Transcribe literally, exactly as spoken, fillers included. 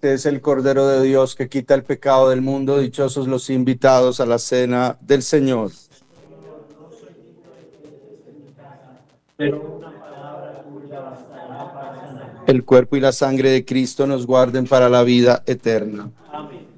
Este es el Cordero de Dios que quita el pecado del mundo. Dichosos los invitados a la cena del Señor. Pero una palabra tuya bastará para sanar. El cuerpo y la sangre de Cristo nos guarden para la vida eterna. Amén.